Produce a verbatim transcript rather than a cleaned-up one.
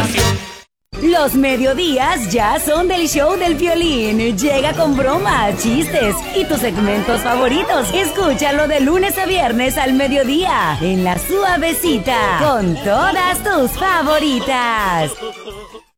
Los mediodías ya son del show del violín. Llega con bromas, chistes y tus segmentos favoritos. Escúchalo de lunes a viernes al mediodía en La Suavecita con todas tus favoritas.